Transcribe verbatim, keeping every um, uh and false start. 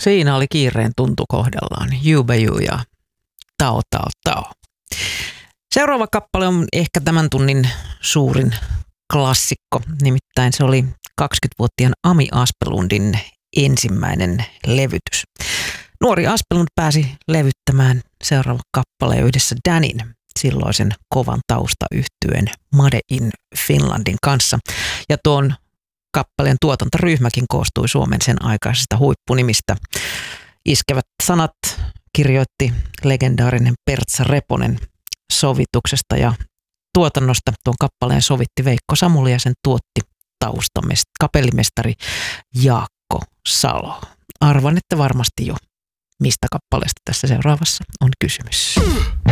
Siinä oli kiireen tuntu kohdallaan. Jubeju ja Tao Tao Tao. Seuraava kappale on ehkä tämän tunnin suurin klassikko. Nimittäin se oli kaksikymmentävuotiaan Ami Aspelundin ensimmäinen levytys. Nuori Aspelund pääsi levyttämään seuraava kappale yhdessä Danin, silloisen kovan taustayhtyeen Made in Finlandin kanssa. Ja tuon kappaleen tuotantoryhmäkin koostui Suomen sen aikaisesta huippunimistä. Iskevät sanat kirjoitti legendaarinen Pertsa Reponen sovituksesta ja tuotannosta. Tuon kappaleen sovitti Veikko Samuli ja sen tuotti taustamest, kapellimestari Jaakko Salo. Arvan, että varmasti jo mistä kappaleesta tässä seuraavassa on kysymys.